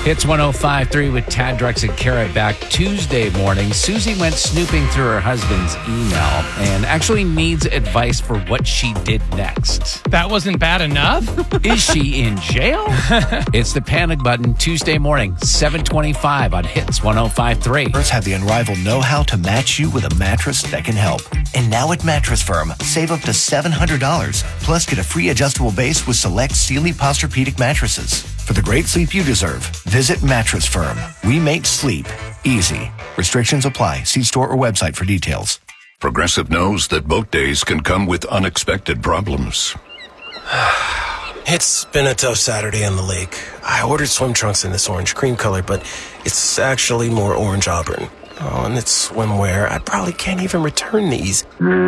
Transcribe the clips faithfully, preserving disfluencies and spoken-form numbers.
It's one oh five point three with Tad, Drex, and Kara back Tuesday morning. Susie went snooping through her husband's email and actually needs advice for what she did next. That wasn't bad enough? Is she in jail? It's the Panic Button Tuesday morning, seven twenty-five on Hits one oh five point three. Experts have the unrivaled know-how to match you with a mattress that can help. And now at Mattress Firm, save up to seven hundred dollars. Plus, get a free adjustable base with select Sealy Posturepedic mattresses. For the great sleep you deserve, visit Mattress Firm. We make sleep easy. Restrictions apply. See store or website for details. Progressive knows that boat days can come with unexpected problems. It's been a tough Saturday on the lake. I ordered swim trunks in this orange cream color, but it's actually more orange auburn. Oh, and it's swimwear. I probably can't even return these.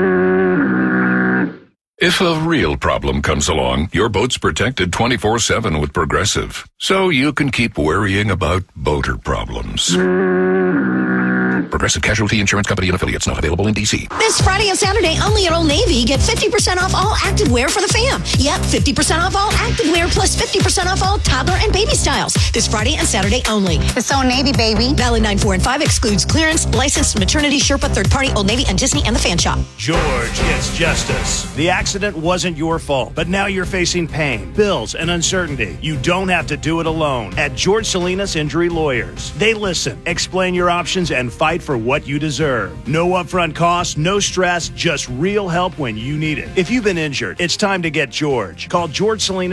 If a real problem comes along, your boat's protected twenty-four seven with Progressive, so you can keep worrying about boater problems. Progressive Casualty Insurance Company and Affiliates, not available in D C. This Friday and Saturday only at Old Navy. Get fifty percent off all activewear for the fam. Yep, fifty percent off all activewear plus fifty percent off all toddler and baby styles. This Friday and Saturday only. It's Old Navy, baby. Valid nine four and five excludes clearance, licensed maternity, Sherpa, third party, Old Navy, and Disney, and the Fan Shop. George gets justice. The accident wasn't your fault, but now you're facing pain, bills, and uncertainty. You don't have to do it alone. At George Salinas Injury Lawyers, they listen, explain your options, and fight for what you deserve. No upfront costs, no stress, just real help when you need it. If you've been injured, it's time to get George. Call George Salinas